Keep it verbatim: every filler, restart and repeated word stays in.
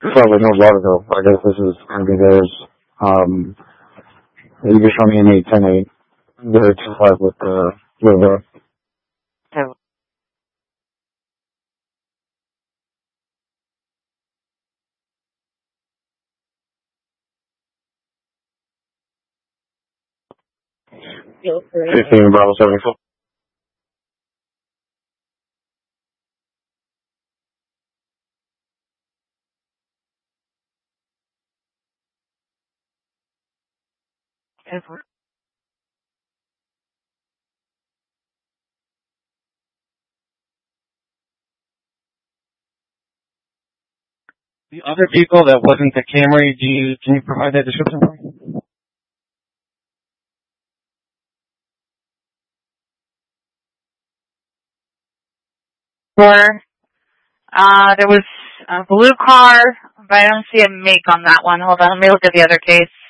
Probably North Lauderdale. I guess this is going to be theirs. Um, you can show me an eight ten eight. The two five with the liver. So, fifteen Bravo seventy-four. over. The other vehicle that wasn't the Camry, do you, can you provide that description for me? Four. Uh, there was a blue car, but I don't see a make on that one. Hold on, let me look at the other case.